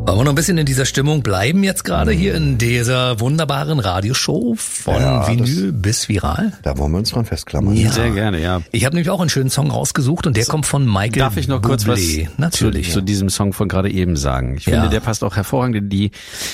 Wollen wir noch ein bisschen in dieser Stimmung bleiben jetzt gerade hier in dieser wunderbaren Radioshow von Vinyl bis Viral? Da wollen wir uns dran festklammern. Ja. Sehr gerne, ja. Ich habe nämlich auch einen schönen Song rausgesucht und der kommt von Michael Bublé. Darf ich noch kurz was zu diesem Song von gerade eben sagen? Ich finde, der passt auch hervorragend in die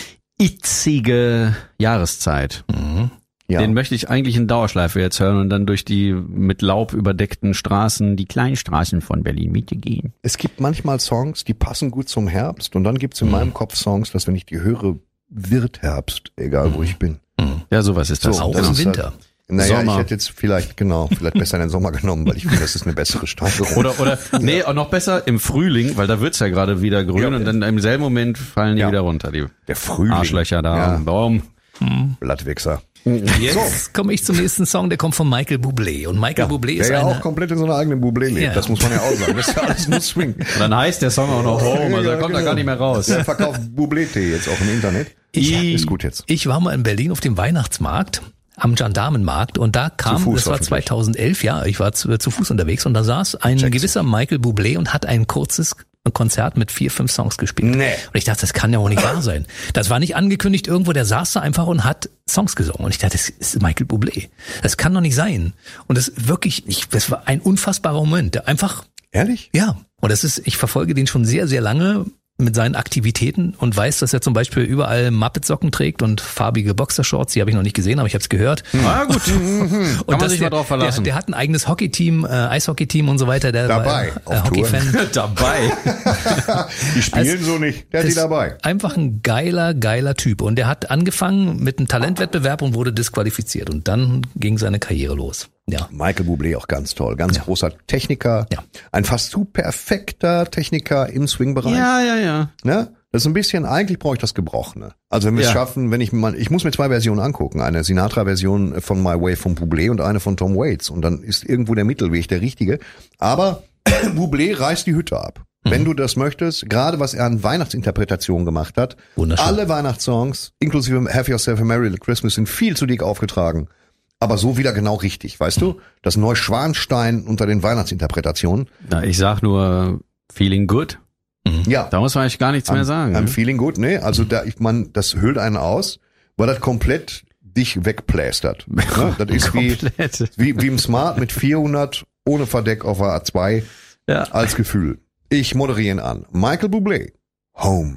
itzige Jahreszeit. Mhm. Ja. Den möchte ich eigentlich in Dauerschleife jetzt hören und dann durch die mit Laub überdeckten Straßen, die kleinen Straßen von Berlin-Mitte gehen. Es gibt manchmal Songs, die passen gut zum Herbst und dann gibt's in meinem Kopf Songs, dass wenn ich die höre, wird Herbst, egal wo ich bin. Ja, sowas ist das. So, Auch das im ist Winter. Halt, naja, Sommer. ich hätte jetzt vielleicht besser in den Sommer genommen, weil ich finde, das ist eine bessere Steigerung. Oder nee, auch noch besser im Frühling, weil da wird's ja gerade wieder grün und dann im selben Moment fallen die wieder runter, die Der Frühling. Arschlöcher da am Baum. Blattwichser. Jetzt komme ich zum nächsten Song, der kommt von Michael Bublé. Und Michael Bublé ist der ja eine... auch komplett in so einer eigenen Bublé lebt, Ja. das muss man ja auch sagen. Das ist ja alles nur Swing. Und dann heißt der Song auch noch Home, also da kommt er gar nicht mehr raus. Der verkauft Bublé-Tee jetzt auch im Internet. Ist gut jetzt. Ich war mal in Berlin auf dem Weihnachtsmarkt, am Gendarmenmarkt, und da kam, Zu Fuß das war hoffentlich. 2011, ja, ich war zu Fuß unterwegs und da saß ein gewisser Michael Bublé und hat ein kurzes Konzert mit 4-5 Songs gespielt. Nee. Und ich dachte, das kann ja wohl nicht wahr sein. Das war nicht angekündigt irgendwo, der saß da einfach und hat Songs gesungen. Und ich dachte, das ist Michael Bublé. Das kann doch nicht sein. Und das wirklich, das war ein unfassbarer Moment. Der einfach, Ehrlich? ja. Und ich verfolge den schon sehr, sehr lange mit seinen Aktivitäten und weiß, dass er zum Beispiel überall Muppet-Socken trägt und farbige Boxershorts. Die habe ich noch nicht gesehen, aber ich habe es gehört. Ah, gut. Und Kann man sich mal drauf verlassen. Der hat ein eigenes Hockeyteam, Eishockeyteam und so weiter. Der Dabei, war, auf Tour. Hockeyfan. Dabei. Die spielen so nicht. Der ist die dabei. Einfach ein geiler Typ. Und der hat angefangen mit einem Talentwettbewerb und wurde disqualifiziert. Und dann ging seine Karriere los. Ja. Michael Bublé auch ganz toll. Ganz großer Techniker. Ja. Ein fast zu perfekter Techniker im Swing-Bereich. Ja. Ne? Das ist ein bisschen, eigentlich brauche ich das Gebrochene. Also wenn wir es schaffen, ich muss mir 2 Versionen angucken. Eine Sinatra-Version von My Way von Bublé und eine von Tom Waits. Und dann ist irgendwo der Mittelweg der richtige. Aber Bublé reißt die Hütte ab. Wenn du das möchtest, gerade was er an Weihnachtsinterpretationen gemacht hat. Wunderschön. Alle Weihnachtssongs, inklusive Have Yourself a Merry Little Christmas, sind viel zu dick aufgetragen. Aber so wieder genau richtig, weißt du? Das Neuschwanstein unter den Weihnachtsinterpretationen. Na, ich sag nur Feeling Good. Ja. Da muss man eigentlich gar nichts mehr sagen. I'm Ne? feeling good, ne? Also das höhlt einen aus, weil das komplett dich wegplästert. Ne? Das ist Komplett. wie im Smart mit 400 ohne Verdeck auf der A2 Ja. als Gefühl. Ich moderiere ihn an. Michael Bublé. Home.